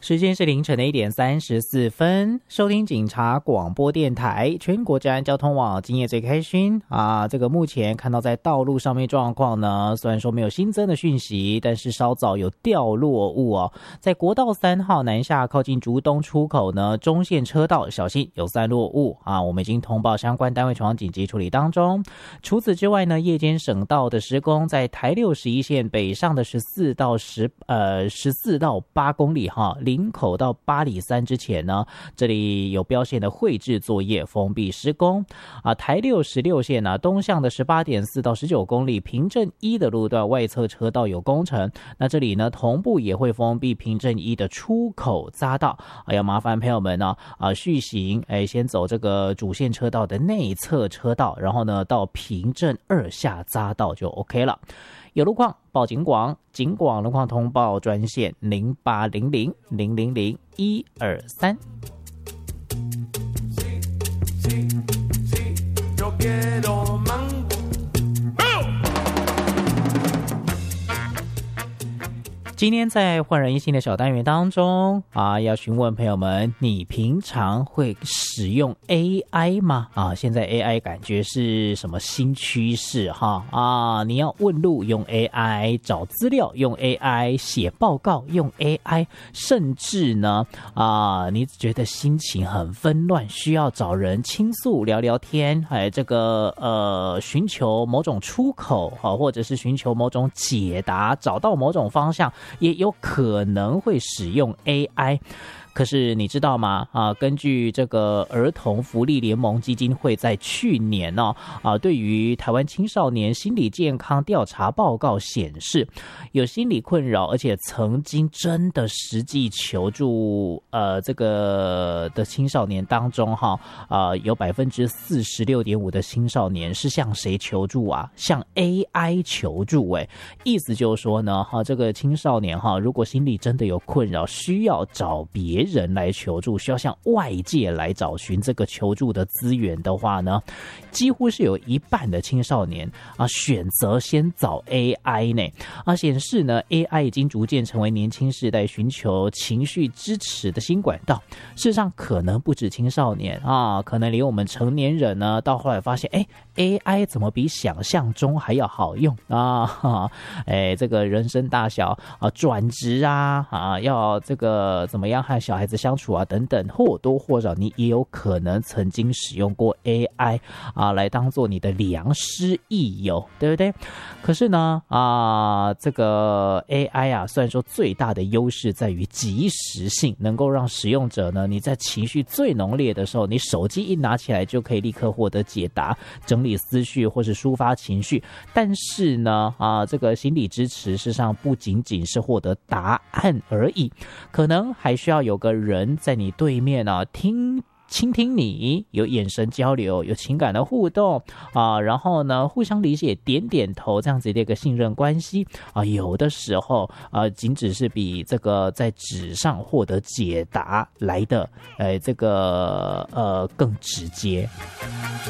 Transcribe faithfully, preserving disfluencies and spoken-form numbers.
时间是凌晨的一点三十四分，收听警察广播电台全国治安交通网，今夜最开心啊！这个目前看到在道路上面状况呢，虽然说没有新增的讯息，但是稍早有掉落物哦，在国道三号南下靠近竹东出口呢，中线车道小心有散落物啊！我们已经通报相关单位前往紧急处理当中。除此之外呢，夜间省道的施工在台六十一线北上的十四到十呃十四到八公里哈。林口到八里山之前呢，这里有标线的绘制作业封闭施工啊。台六十六线呢、啊，东向的 十八点四到十九公里平镇一的路段外侧车道有工程，那这里呢同步也会封闭平镇一的出口匝道啊，要麻烦朋友们呢啊续行，哎，先走这个主线车道的内侧车道，然后呢到平镇二下匝道就 OK 了。有路况报警广，警广路况通报专线零八零零零零零一二三。今天在焕然一新的小单元当中啊，要询问朋友们，你平常会使用 A I 吗？啊，现在 A I 感觉是什么新趋势哈？啊，你要问路用 A I， 找资料用 A I， 写报告用 A I， 甚至呢啊，你觉得心情很纷乱，需要找人倾诉聊聊天，哎，这个呃寻求某种出口啊，或者是寻求某种解答，找到某种方向。也有可能会使用 A I， 可是你知道吗？啊，根据这个儿童福利联盟基金会在去年呢、哦，啊，对于台湾青少年心理健康调查报告显示，有心理困扰，而且曾经真的实际求助，呃，这个的青少年当中，哈，啊，有百分之四十六点五的青少年是向谁求助啊？向 A I 求助，哎，意思就是说呢，哈，这个青少年哈，如果心里真的有困扰，需要找别人来求助，需要向外界来找寻这个求助的资源的话呢，几乎是有一半的青少年啊选择先找 A I 呢啊，显示呢 A I 已经逐渐成为年轻世代寻求情绪支持的新管道。事实上，可能不止青少年啊，可能连我们成年人呢，到后来发现，哎 ，A I 怎么比想象中还要好用啊？哈，哎，这个人生大小啊，转职啊啊，要这个怎么样和小孩子相处啊等等，或多或少你也有可能曾经使用过 A I 啊，来当做你的良师益友，对不对？可是呢啊，这个 A I 啊，虽然说最大的优势在于即时性，能够让使用者呢，你在情绪最浓烈的时候，你手机一拿起来就可以立刻获得解答、整理思绪或是抒发情绪。但是呢啊，这个心理支持事实上不仅仅是获得答案而已，可能还需要有个人在你对面啊听倾听你，有眼神交流，有情感的互动啊，然后呢互相理解，点点头，这样子的一个信任关系啊，有的时候啊，仅只是比这个在纸上获得解答来的，呃，这个呃更直接。